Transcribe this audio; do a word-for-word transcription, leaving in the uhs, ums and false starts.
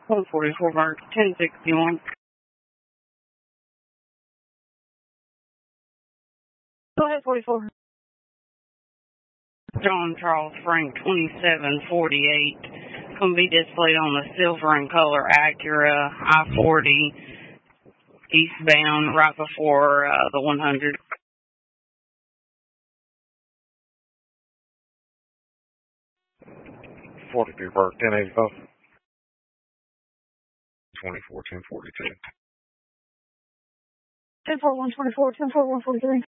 one forty-four Mark, ten sixty-one. Go ahead, forty-four. John Charles Frank, twenty-seven forty-eight. Going to be displayed on the silver and color Acura I forty eastbound right before uh, the one hundred. forty-three Park, ten eighty-five. twenty-four ten forty-two. ten four one twenty-four, ten four one forty-three.